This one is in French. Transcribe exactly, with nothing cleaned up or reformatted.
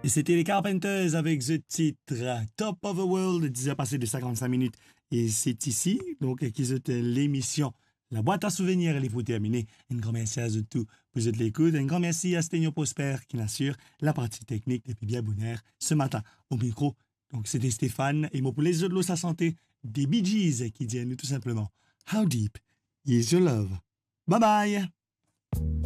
Et c'était les Carpenters avec ce titre Top of the World, dix heures passées de cinquante-cinq minutes. Et c'est ici, donc, qui c'était l'émission La boîte à souvenirs, elle est pour terminer. Un grand merci à vous tous pour votre l'écoute. Un grand merci à Sténio Prosper qui assure la partie technique depuis bien bonheur ce matin au micro. Donc, c'était Stéphane et moi pour les autres de sa santé, des Bee Gees qui disent tout simplement How deep is your love? Bye bye!